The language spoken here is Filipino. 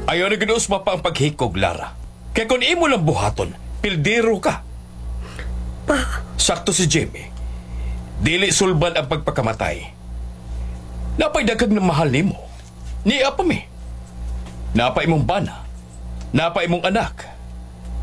Ayaw na ganoos pa ang paghikog, Lara. Kaya kung imo lang buhaton, pildero ka. Sakto si Jimmy. Dili sulban ang pagpakamatay. Napay dagkag na mahal nimo. Ni apa mi. Napay mong bana. Napay mong anak.